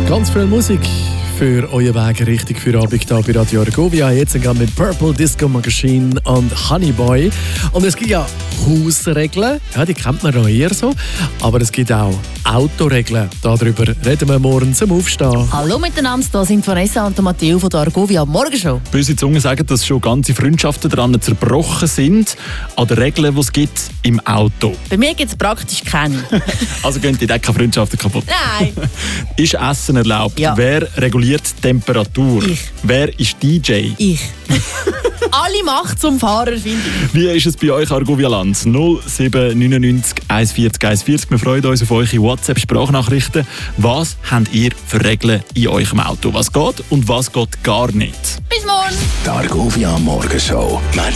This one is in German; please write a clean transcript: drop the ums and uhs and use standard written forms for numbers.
Ganz viel Musik für euren Weg richtig für Abend hier bei Radio Argovia. Jetzt gehen mit Purple Disco Machine und Honey Boy. Und es gibt ja Hausregeln, ja, die kennt man noch eher so. Aber es gibt auch Autoregeln. Darüber reden wir morgen zum Aufstehen. Hallo miteinander, da sind Vanessa und Matteo von der Argovia Morgenshow. Böse Zungen sagen, dass schon ganze Freundschaften daran zerbrochen sind, an den Regeln, die es gibt im Auto. Bei mir gibt es praktisch keine. Also gehen die keine Freundschaften kaputt. Nein. Ist Essen erlaubt? Ja. Wer reguliert die Temperatur? Ich. Wer ist DJ? Ich. Alle Macht zum Fahrer, finde ich. Wie ist es bei euch, Argovia-Land? 0799 140 140. Wir freuen uns auf eure WhatsApp-Sprachnachrichten. Was habt ihr für Regeln in eurem Auto? Was geht und was geht gar nicht? Bis morgen. Die Argovia Morgenshow.